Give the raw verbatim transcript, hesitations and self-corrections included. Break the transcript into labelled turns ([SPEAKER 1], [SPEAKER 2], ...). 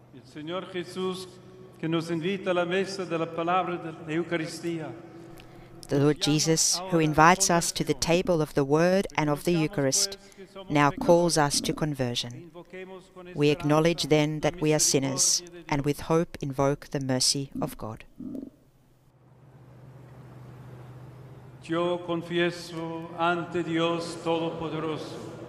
[SPEAKER 1] El Señor Jesús, que nos invita a la mesa de la palabra de la Eucaristía.
[SPEAKER 2] The Lord Jesus, who invites us to the table of the Word and of the Eucharist, now calls us to conversion. We acknowledge then that we are sinners, and with hope invoke the mercy of God.
[SPEAKER 1] Yo confieso ante Dios Todopoderoso